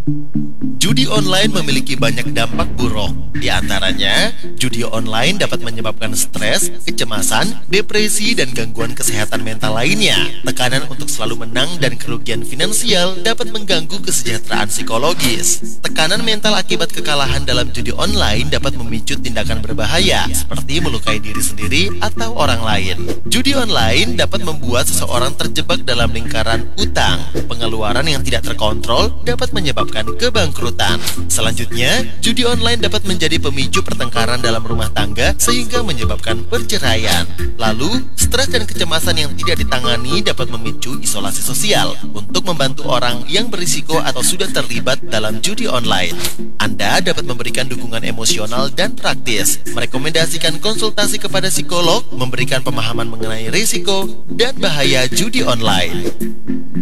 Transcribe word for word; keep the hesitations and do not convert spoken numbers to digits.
Judi online memiliki banyak dampak buruk. Di antaranya, judi online dapat menyebabkan stres, kecemasan, depresi, dan gangguan kesehatan mental lainnya. Tekanan untuk selalu menang dan kerugian finansial dapat mengganggu kesejahteraan psikologis. Tekanan mental akibat kekalahan dalam judi online dapat memicu tindakan berbahaya, seperti melukai diri sendiri atau orang lain. Judi online dapat membuat seseorang terjebak dalam lingkaran utang. Pengeluaran yang tidak terkontrol dapat menyebabkan kebangkrutan. Selanjutnya, judi online dapat menjadi pemicu pertengkaran dalam rumah tangga sehingga menyebabkan perceraian. Lalu, stres dan kecemasan yang tidak ditangani dapat memicu isolasi sosial. Untuk membantu orang yang berisiko atau sudah terlibat dalam judi online, Anda dapat memberikan dukungan emosional dan praktis, merekomendasikan konsultasi kepada psikolog, memberikan pemahaman mengenai risiko dan bahaya judi online.